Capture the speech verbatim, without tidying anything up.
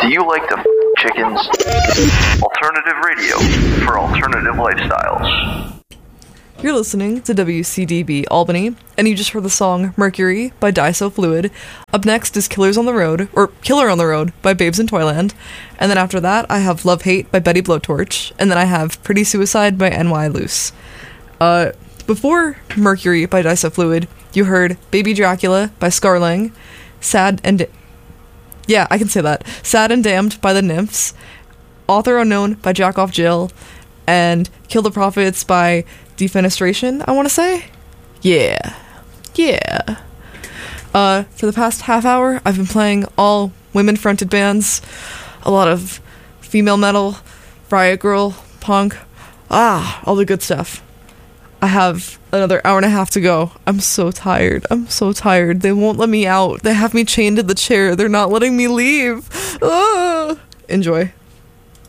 Do you like to f*** chickens? Alternative radio for alternative lifestyles. You're listening to W C D B Albany, and you just heard the song Mercury by Disofluid. Up next is Killers on the Road, or Killer on the Road by Babes in Toyland. And then after that, I have Love Hate by Betty Blowtorch. And then I have Pretty Suicide by N Y Loose. Uh, before Mercury by Disofluid, you heard Baby Dracula by Scarlang, Sad and... Da- yeah, I can say that. Sad and Damned by The Nymphs, Author Unknown by Jack Off Jill, and Kill the Prophets by Defenestration, I want to say? Yeah. Yeah. Uh, for the past half hour, I've been playing all women-fronted bands, a lot of female metal, riot girl, punk, ah, all the good stuff. I have another hour and a half to go. I'm so tired. I'm so tired. They won't let me out. They have me chained to the chair. They're not letting me leave. Ah. Enjoy.